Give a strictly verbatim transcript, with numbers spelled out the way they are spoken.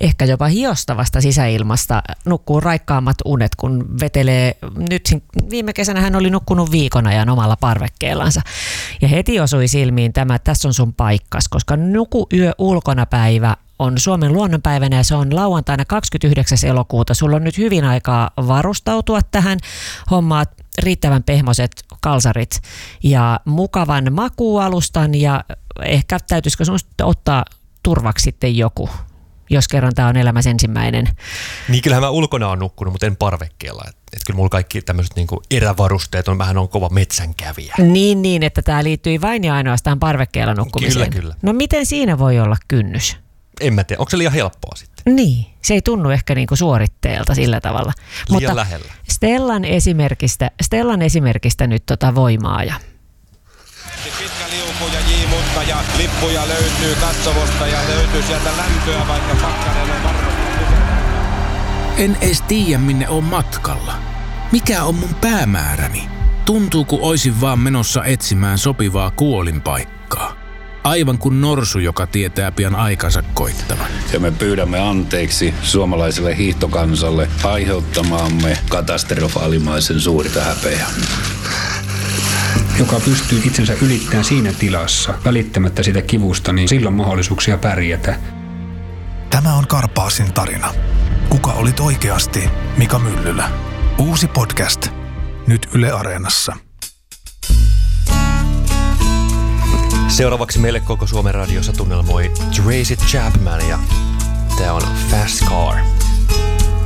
ehkä jopa hiostavasta sisäilmasta nukkuu raikkaammat unet, kun vetelee. Nyt viime kesänä hän oli nukkunut viikon ajan omalla parvekkeellansa. Ja heti osui silmiin tämä, että tässä on sun paikkas, koska nuku yö ulkona päivä on Suomen luonnonpäivänä ja se on lauantaina kahdeskymmenesyhdeksäs elokuuta. Sulla on nyt hyvin aikaa varustautua tähän. Hommaat riittävän pehmoiset kalsarit ja mukavan makuualustan ja ehkä täytyisikö sun ottaa turvaksi sitten joku, jos kerran tämä on elämässä ensimmäinen. Niin kyllähän mä ulkona on nukkunut, mutta en parvekkeella. Että et kyllä mulla kaikki tämmöiset niinku erävarusteet on, vähän on kova metsänkävijä. Niin, niin, että tämä liittyy vain ja ainoastaan parvekkeella nukkumiseen. Kyllä, kyllä. No miten siinä voi olla kynnys? En mä tiedä, onko se liian helppoa sitten? Niin, se ei tunnu ehkä niinku suoritteelta sillä tavalla. Liian Mutta lähellä. Stellan esimerkistä, Stellan esimerkistä nyt tota voimaa ja pitkä liuku ja J-mutka ja lippuja löytyy katsomosta ja löytyy sieltä lämpöä, vaikka pakkanen on varmasti. En edes tiedä, minne on matkalla. Mikä on mun päämääräni? Tuntuu, kun oisin vaan menossa etsimään sopivaa kuolinpaikkaa. Aivan kuin norsu, joka tietää pian aikansa koittavan. Ja me pyydämme anteeksi suomalaiselle hiihtokansalle aiheuttamaamme katastrofaalimaisen suurta häpeää. Joka pystyy itsensä ylittämään siinä tilassa, välittämättä sitä kivusta, niin silloin mahdollisuuksia pärjätä. Tämä on Karpaasin tarina. Kuka olit oikeasti, Mika Myllylä? Uusi podcast. Nyt Yle Areenassa. Seuraavaksi meille koko Suomen radiossa tunnelmoi Tracy Chapman ja tää on Fast Car.